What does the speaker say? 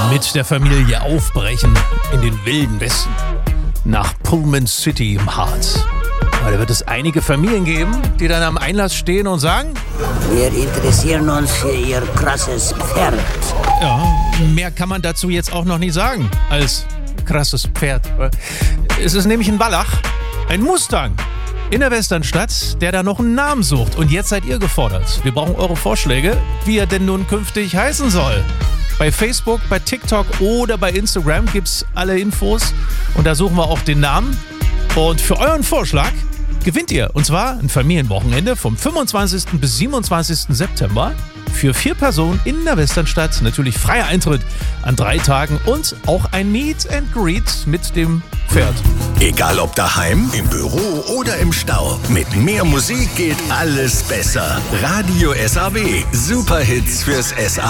mit der Familie aufbrechen in den wilden Westen nach Pullman City im Harz. Da wird es einige Familien geben, die dann am Einlass stehen und sagen: Wir interessieren uns für Ihr krasses Pferd. Ja, mehr kann man dazu jetzt auch noch nicht sagen als krasses Pferd. Es ist nämlich ein Wallach, ein Mustang in der Westernstadt, der da noch einen Namen sucht. Und jetzt seid ihr gefordert. Wir brauchen eure Vorschläge, wie er denn nun künftig heißen soll. Bei Facebook, bei TikTok oder bei Instagram gibt's alle Infos. Und da suchen wir auch den Namen. Und für euren Vorschlag gewinnt ihr. Und zwar ein Familienwochenende vom 25. bis 27. September für 4 Personen in der Westernstadt. Natürlich freier Eintritt an 3 Tagen und auch ein Meet and Greet mit dem Pferd. Egal ob daheim, im Büro oder im Stau. Mit mehr Musik geht alles besser. Radio SAW. Superhits fürs SA.